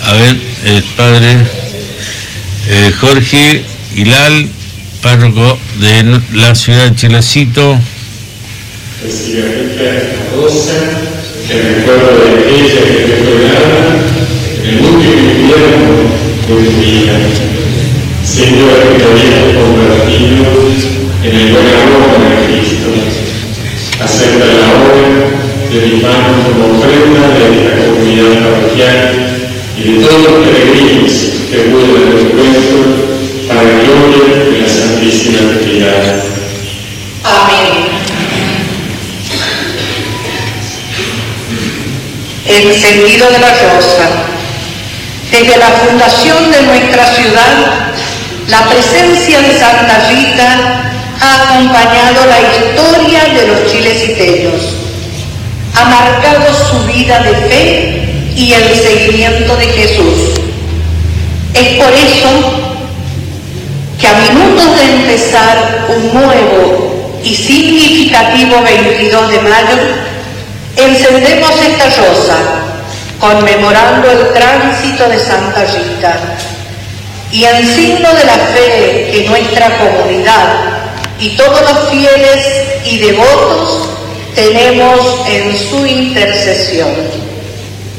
A ver, el padre Jorge Hilal, párroco de la ciudad de Chilecito. Rosa, en recuerdo de aquella que te fue dada en el último invierno de tu vida. Señor, que te habías convertido en el buen aroma de Cristo. Acepta la obra de mi mano como ofrenda de esta comunidad parroquial y de todos los peregrinos que vuelven al encuentro para la gloria de la Santísima Trinidad. Amén. El sentido de la rosa. Desde la fundación de nuestra ciudad, la presencia de Santa Rita ha acompañado la historia de los chileciteños, ha marcado su vida de fe y el seguimiento de Jesús. Es por eso que a minutos de empezar un nuevo y significativo 22 de mayo, encendemos esta rosa, conmemorando el tránsito de Santa Rita, y en signo de la fe que nuestra comunidad y todos los fieles y devotos tenemos en su intercesión.